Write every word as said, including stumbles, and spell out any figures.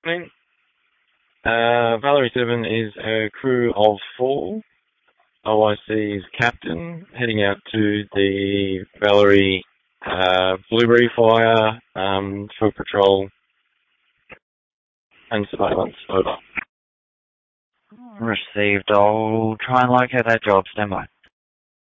Morning. Uh, Valerie seven is a crew of four. O I C is captain, heading out to the Valerie uh, Blueberry Fire um, for patrol and surveillance. Over. Received. I'll try and locate that job. Stand by.